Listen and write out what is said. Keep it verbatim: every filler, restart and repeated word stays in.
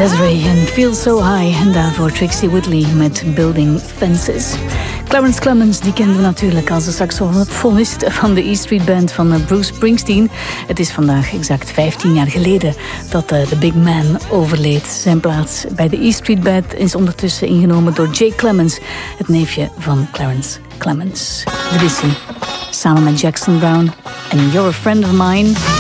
Desiree en Feel So High. En daarvoor Trixie Whitley met Building Fences. Clarence Clemons, die kenden we natuurlijk als de saxofonist van de E Street Band van Bruce Springsteen. Het is vandaag exact vijftien jaar geleden dat de Big Man overleed. Zijn plaats bij de E Street Band is ondertussen ingenomen door Jay Clemons, het neefje van Clarence Clemons. Dit is hij, samen met Jackson Browne en You're a Friend of Mine.